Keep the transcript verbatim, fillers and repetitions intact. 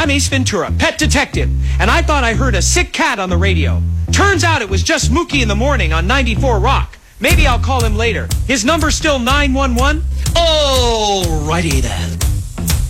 I'm Ace Ventura, pet detective, and I thought I heard a sick cat on the radio. Turns out it was just Mookie in the morning on ninety-four Rock. Maybe I'll call him later. His number's still nine one one? Alrighty then.